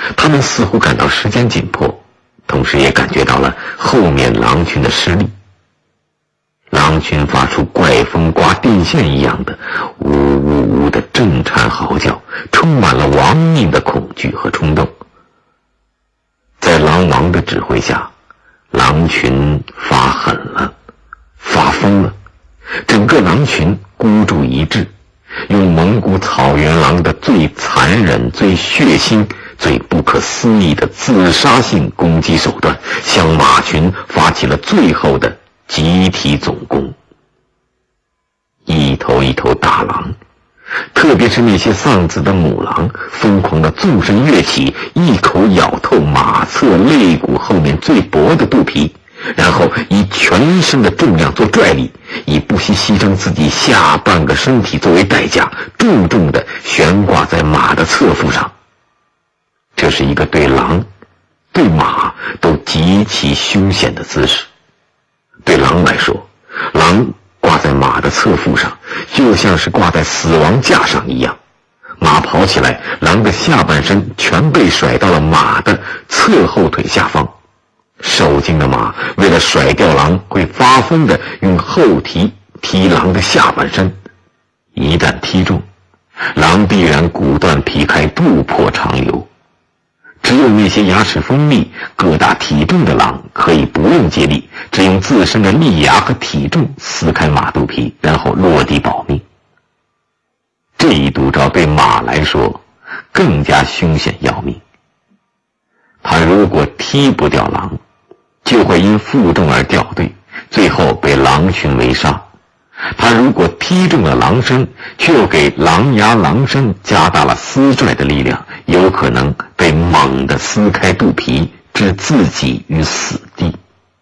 他们似乎感到时间紧迫，同时也感觉到了后面狼群的失利。狼群发出怪风刮电线一样的呜呜呜的震颤嚎叫，充满了亡命的恐惧和冲动。在狼王的指挥下，狼群发狠了，发疯了，整个狼群孤注一掷，用蒙古草原狼的最残忍、最血腥、最不可思议的自杀性攻击手段，向马群发起了最后的集体总攻。一头一头大狼，特别是那些丧子的母狼，疯狂地纵身跃起，一口咬透马侧肋骨后面最薄的肚皮，然后以全身的重量做拽力，以不惜牺牲自己下半个身体作为代价，重重地悬挂在马的侧腹上。这是一个对狼、对马都极其凶险的姿势。对狼来说，狼挂在马的侧腹上，就像是挂在死亡架上一样。马跑起来，狼的下半身全被甩到了马的侧后腿下方。受惊的马为了甩掉狼，会发疯地用后蹄踢狼的下半身。一旦踢中，狼必然骨断皮开，不破长流。只有那些牙齿锋利、个大体重的狼可以不用借力，只用自身的利牙和体重撕开马肚皮，然后落地保命。这一毒招对马来说更加凶险要命。它如果踢不掉狼，就会因负重而掉队，最后被狼群围杀。他如果踢中了狼身，却又给狼牙狼身加大了撕拽的力量，有可能被猛地撕开肚皮，置自己于死地。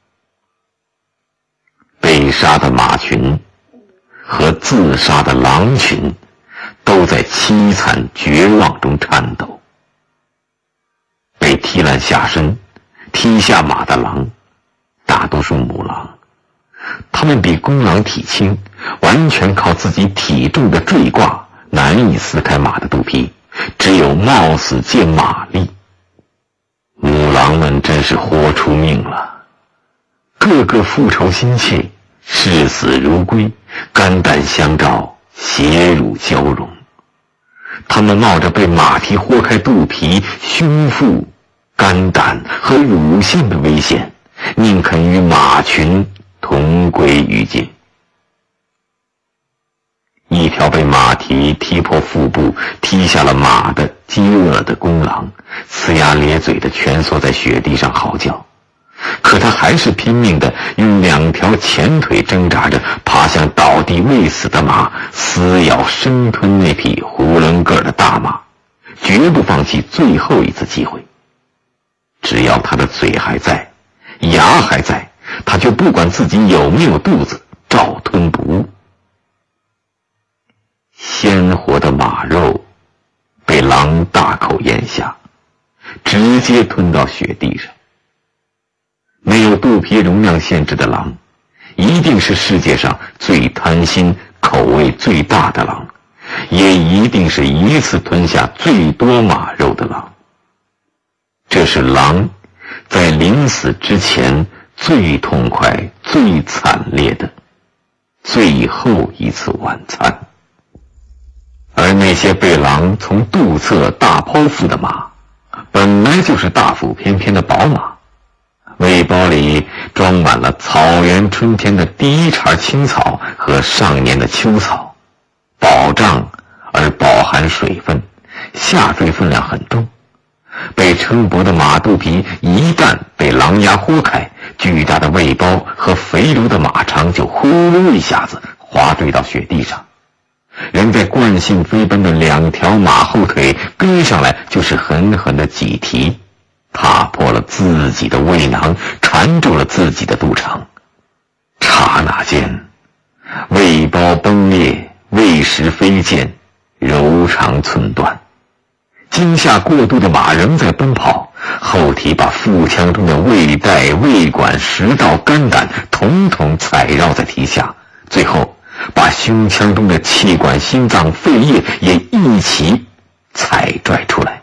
被杀的马群和自杀的狼群都在凄惨绝望中颤抖。被踢烂下身、踢下马的狼，大多数母狼，它们比公狼体轻，完全靠自己体重的坠挂，难以撕开马的肚皮，只有冒死借马力。母狼们真是豁出命了，个个复仇心切，视死如归，肝胆相照，血乳交融。他们冒着被马蹄豁开肚皮、胸腹、肝胆和乳腺的危险，宁肯与马群同归于尽。一条被马蹄踢破腹部、踢下了马的饥饿的公狼，呲牙咧嘴地蜷缩在雪地上嚎叫，可他还是拼命地用两条前腿挣扎着爬向倒地未死的马，撕咬生吞那匹囫囵个的大马，绝不放弃最后一次机会。只要他的嘴还在，牙还在，他就不管自己有没有肚子，照吞不误。鲜活的马肉被狼大口咽下，直接吞到雪地上。没有肚皮容量限制的狼，一定是世界上最贪心、口味最大的狼，也一定是一次吞下最多马肉的狼。这是狼在临死之前最痛快、最惨烈的最后一次晚餐。而那些被狼从肚侧大剖腹的马，本来就是大腹翩翩的宝马，胃包里装满了草原春天的第一茬青草和上年的秋草，饱胀而饱含水分，下坠分量很重。被撑薄的马肚皮一旦被狼牙豁开，巨大的胃包和肥溜的马肠就呼噜一下子滑坠到雪地上。人在惯性飞奔的两条马后腿跟上来就是狠狠的几蹄，踏破了自己的胃囊，缠住了自己的肚肠。刹那间，胃包崩裂，胃食飞溅，柔肠寸断。惊吓过度的马仍在奔跑，后蹄把腹腔中的胃袋、胃管、食道、肝胆统统踩绕在蹄下，最后把胸腔中的气管、心脏、肺叶也一起踩拽出来。